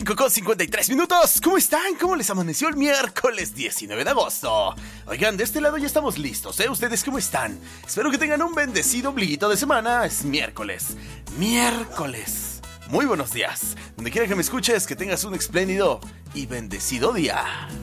5:53. ¿Cómo están? ¿Cómo les amaneció el miércoles 19 de agosto? Oigan, de este lado ya estamos listos, ¿eh? ¿Ustedes cómo están? Espero que tengan un bendecido ombliguito de semana. Es miércoles. Muy buenos días. Donde quiera que me escuches, que tengas un espléndido y bendecido día.